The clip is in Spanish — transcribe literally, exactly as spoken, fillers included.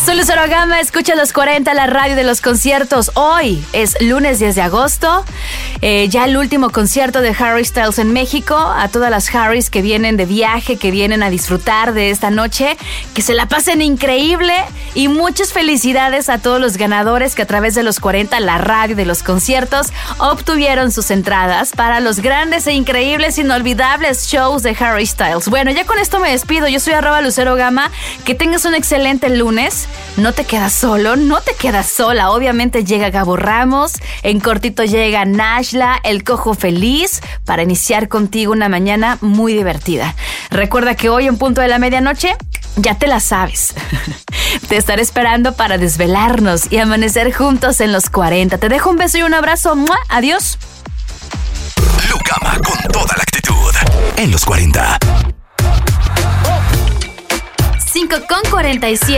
Soy Lucero Gama, escucha los cuarenta, la radio de los conciertos. Hoy es lunes diez de agosto, eh, ya el último concierto de Harry Styles en México. A todas las Harrys que vienen de viaje, que vienen a disfrutar de esta noche, que se la pasen increíble. Y muchas felicidades a todos los ganadores que a través de los cuarenta, la radio de los conciertos, obtuvieron sus entradas para los grandes e increíbles, inolvidables shows de Harry Styles. Bueno, ya con esto me despido. Yo soy arroba Lucero Gama. Que tengas un excelente lunes. No te quedas solo, no te quedas sola. Obviamente llega Gabo Ramos, en cortito llega Nashla, el cojo feliz, para iniciar contigo una mañana muy divertida. Recuerda que hoy en punto de la medianoche, ya te la sabes. Te estaré esperando para desvelarnos y amanecer juntos en los cuarenta. Te dejo un beso y un abrazo. ¡Mua! Adiós. Lucama con toda la actitud en los cuarenta. cinco con cuarenta y siete.